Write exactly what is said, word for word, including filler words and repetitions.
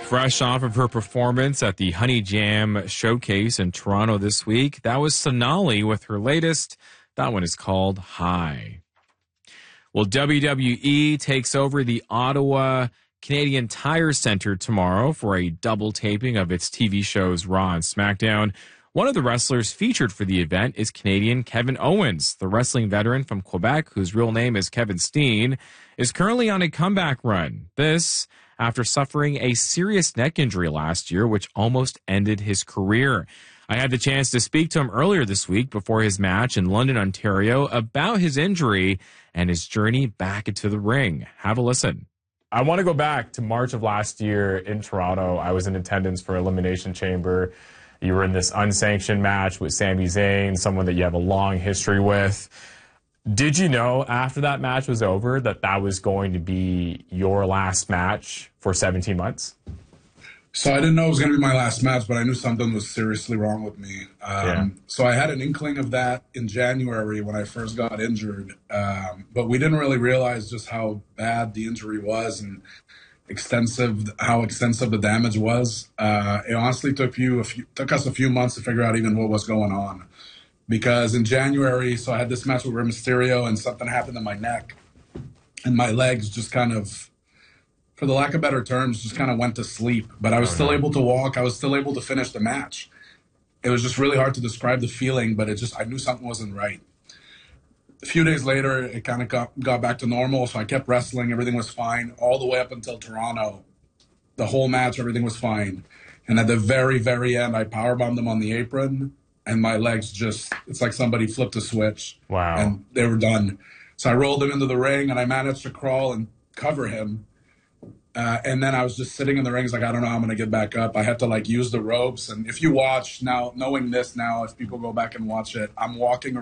Fresh off of her performance at the Honey Jam Showcase in Toronto this week, that was Sonali with her latest. That one is called High. Well, W W E takes over the Ottawa Canadian Tire Center tomorrow for a double taping of its T V shows Raw and SmackDown. One of the wrestlers featured for the event is Canadian Kevin Owens. The wrestling veteran from Quebec, whose real name is Kevin Steen, is currently on a comeback run. This after suffering a serious neck injury last year, which almost ended his career. I had the chance to speak to him earlier this week before his match in London, Ontario, about his injury and his journey back into the ring. Have a listen. I want to go back to March of last year in Toronto. I was in attendance for Elimination Chamber. You were in this unsanctioned match with Sami Zayn, someone that you have a long history with. Did you know after that match was over that that was going to be your last match for seventeen months? So I didn't know it was going to be my last match, but I knew something was seriously wrong with me. Um, yeah. So I had an inkling of that in January when I first got injured. Um, but we didn't really realize just how bad the injury was and extensive, how extensive the damage was. Uh, it honestly took you a few, took us a few months to figure out even what was going on. Because in January, so I had this match with Rey Mysterio and something happened to my neck. And my legs just kind of, for the lack of better terms, just kind of went to sleep. But I was oh, still no. able to walk. I was still able to finish the match. It was just really hard to describe the feeling, but it just, I knew something wasn't right. A few days later, it kind of got, got back to normal. So I kept wrestling. Everything was fine all the way up until Toronto. The whole match, everything was fine. And at the very, very end, I powerbombed them on the apron. And my legs just, it's like somebody flipped a switch. Wow. And they were done. So I rolled him into the ring, and I managed to crawl and cover him. Uh, and then I was just sitting in the ring. It's like, I don't know how I'm going to get back up. I had to, like, use the ropes. And if you watch now, knowing this now, if people go back and watch it, I'm walking